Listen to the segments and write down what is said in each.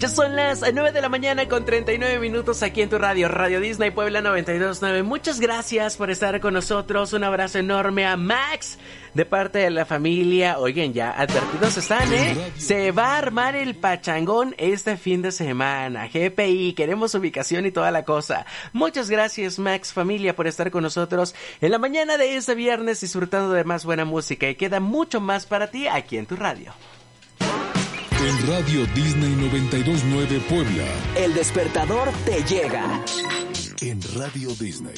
Ya son las 9 de la mañana con 39 minutos aquí en tu radio, Radio Disney Puebla 92.9. Muchas gracias por estar con nosotros. Un abrazo enorme a Max de parte de la familia. Oigan, ya advertidos están, ¿eh? Se va a armar el pachangón este fin de semana. GPI, queremos ubicación y toda la cosa. Muchas gracias, Max familia, por estar con nosotros en la mañana de este viernes disfrutando de más buena música. Y queda mucho más para ti aquí en tu radio. En Radio Disney 92.9 Puebla, El despertador te llega. En Radio Disney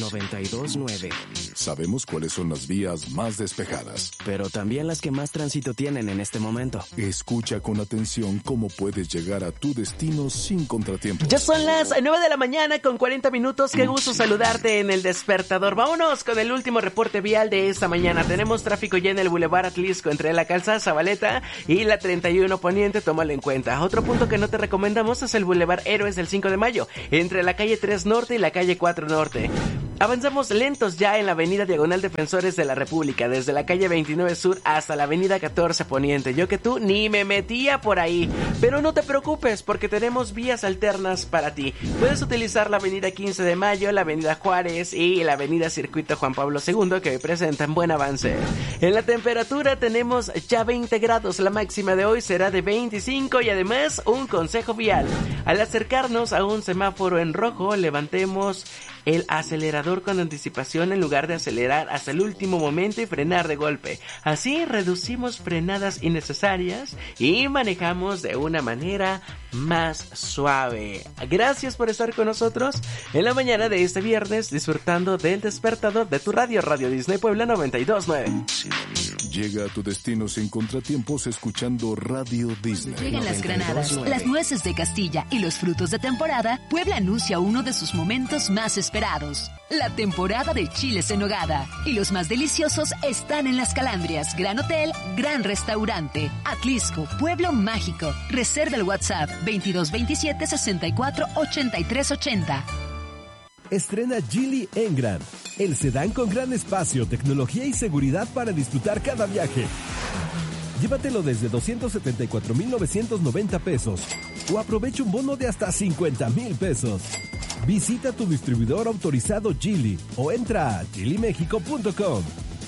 92.9. sabemos cuáles son las vías más despejadas. Pero también las que más tránsito tienen en este momento. Escucha con atención cómo puedes llegar a tu destino sin contratiempos. Ya son las 9 de la mañana con 40 minutos. Qué gusto saludarte en El Despertador. Vámonos con el último reporte vial de esta mañana. Tenemos tráfico ya en el Boulevard Atlisco entre la calzada Zabaleta y la 31 Poniente. Tómalo en cuenta. Otro punto que no te recomendamos es el Boulevard Héroes del 5 de Mayo entre la calle 3 Norte y la calle 4 Norte. Avanzamos lentos ya en la avenida Diagonal Defensores de la República, desde la calle 29 Sur hasta la avenida 14 Poniente. Yo que tú ni me metía por ahí, pero no te preocupes porque tenemos vías alternas para ti. Puedes utilizar la avenida 15 de Mayo, la avenida Juárez y la avenida Circuito Juan Pablo II, que presentan buen avance. En la temperatura tenemos ya 20 grados, la máxima de hoy será de 25 y además un consejo vial. Al acercarnos a un semáforo en rojo, levantemos el acelerador con anticipación en lugar de acelerar hasta el último momento y frenar de golpe. Así reducimos frenadas innecesarias y manejamos de una manera más suave. Gracias por estar con nosotros en la mañana de este viernes disfrutando del despertador de tu radio, Radio Disney Puebla 92.9. Llega a tu destino sin contratiempos escuchando Radio Disney. Llegan las granadas, las nueces de Castilla y los frutos de temporada. Puebla anuncia uno de sus momentos más esperados. La temporada de chiles en nogada. Y los más deliciosos están en Las Calandrias, Gran Hotel, Gran Restaurante. Atlisco, Pueblo Mágico. Reserva el WhatsApp 2227 64 83 80. Estrena Geely Engram, el sedán con gran espacio, tecnología y seguridad para disfrutar cada viaje. Llévatelo desde 274,990 pesos o aprovecha un bono de hasta 50,000 pesos. Visita tu distribuidor autorizado Geely o entra a geelymexico.com.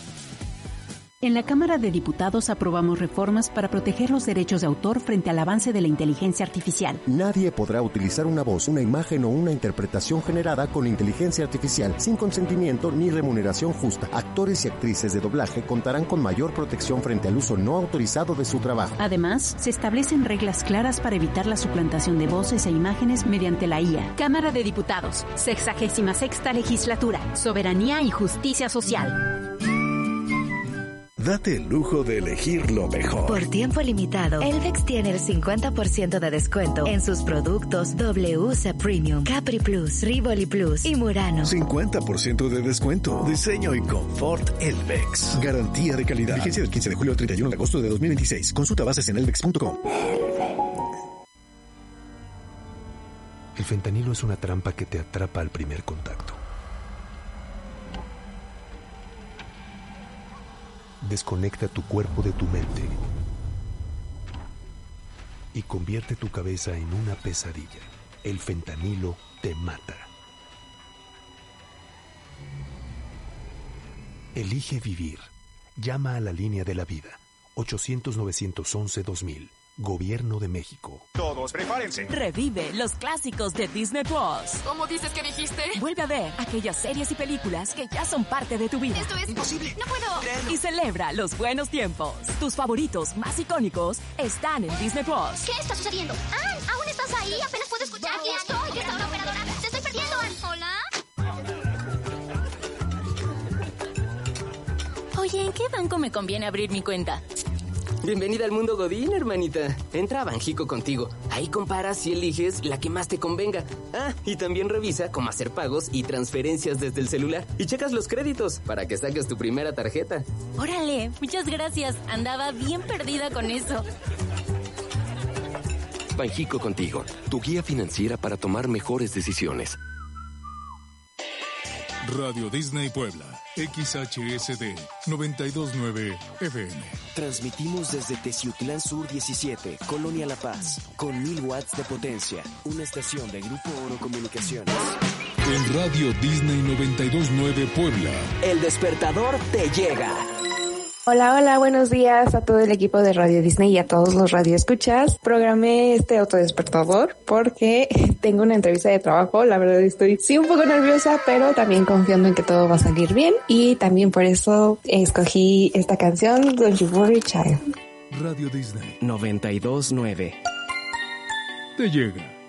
En la Cámara de Diputados aprobamos reformas para proteger los derechos de autor frente al avance de la inteligencia artificial. Nadie podrá utilizar una voz, una imagen o una interpretación generada con inteligencia artificial sin consentimiento ni remuneración justa. Actores y actrices de doblaje contarán con mayor protección frente al uso no autorizado de su trabajo. Además, se establecen reglas claras para evitar la suplantación de voces e imágenes mediante la IA. Cámara de Diputados, 66ª Legislatura, Soberanía y Justicia Social. Date el lujo de elegir lo mejor. Por tiempo limitado, Elvex tiene el 50% de descuento en sus productos WC Premium, Capri Plus, Rivoli Plus y Murano. 50% de descuento. Diseño y confort Elvex. Garantía de calidad. Vigencia del 15 de julio al 31 de agosto de 2026. Consulta bases en elvex.com. El fentanilo es una trampa que te atrapa al primer contacto. Desconecta tu cuerpo de tu mente y convierte tu cabeza en una pesadilla. El fentanilo te mata. Elige vivir. Llama a la línea de la vida. 800-911-2000. Gobierno de México. Todos prepárense. Revive los clásicos de Disney Plus. ¿Cómo dices que dijiste? Vuelve a ver aquellas series y películas que ya son parte de tu vida. Esto es imposible. No puedo creerlo. Y celebra los buenos tiempos. Tus favoritos más icónicos están en Disney Plus. ¿Qué está sucediendo? ¡Ann! ¿Aún estás ahí? Apenas puedo escuchar. ¿Quién estoy? ¿Qué está una operadora? ¡Te estoy perdiendo, Ann! ¿Hola? Oye, ¿en qué banco me conviene abrir mi cuenta? Bienvenida al mundo Godín, hermanita. Entra a Banjico contigo. Ahí comparas y eliges la que más te convenga. Ah, y también revisa cómo hacer pagos y transferencias desde el celular. Y checas los créditos para que saques tu primera tarjeta. Órale, muchas gracias. Andaba bien perdida con eso. Banjico contigo, tu guía financiera para tomar mejores decisiones. Radio Disney Puebla, XHSD 92.9 FM. Transmitimos desde Teciutlán Sur 17, Colonia La Paz, con 1000 watts de potencia. Una estación de Grupo Oro Comunicaciones. En Radio Disney 92.9 Puebla. El despertador te llega. Hola, buenos días a todo el equipo de Radio Disney y a todos los radioescuchas. Programé este autodespertador porque tengo una entrevista de trabajo. La verdad estoy un poco nerviosa, pero también confiando en que todo va a salir bien. Y también por eso escogí esta canción, Don't You Worry Child. Radio Disney 92.9 te llega.